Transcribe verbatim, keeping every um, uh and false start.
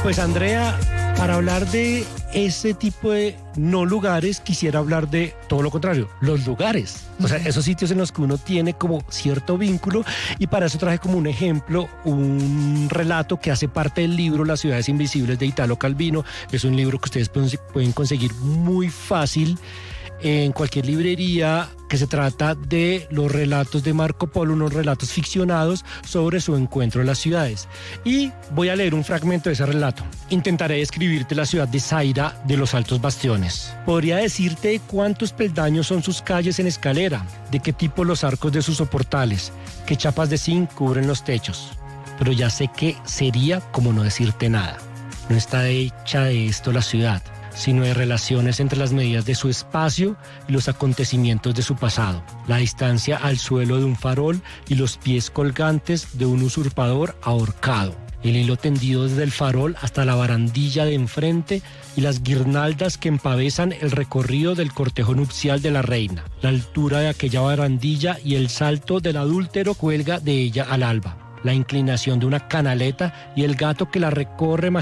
Pues Andrea, para hablar de ese tipo de no lugares, quisiera hablar de todo lo contrario, los lugares. O sea, esos sitios en los que uno tiene como cierto vínculo, y para eso traje como un ejemplo, un relato que hace parte del libro Las ciudades invisibles de Italo Calvino. Es un libro que ustedes pueden conseguir muy fácil en cualquier librería, que se trata de los relatos de Marco Polo, unos relatos ficcionados sobre su encuentro en las ciudades. Y voy a leer un fragmento de ese relato. Intentaré describirte la ciudad de Zaira de los altos bastiones. Podría decirte cuántos peldaños son sus calles en escalera, de qué tipo los arcos de sus soportales, qué chapas de zinc cubren los techos. Pero ya sé que sería como no decirte nada. No está hecha de esto la ciudad, sino de relaciones entre las medidas de su espacio y los acontecimientos de su pasado, la distancia al suelo de un farol y los pies colgantes de un usurpador ahorcado, el hilo tendido desde el farol hasta la barandilla de enfrente y las guirnaldas que empavezan el recorrido del cortejo nupcial de la reina, la altura de aquella barandilla y el salto del adúltero cuelga de ella al alba, la inclinación de una canaleta y el gato que la recorre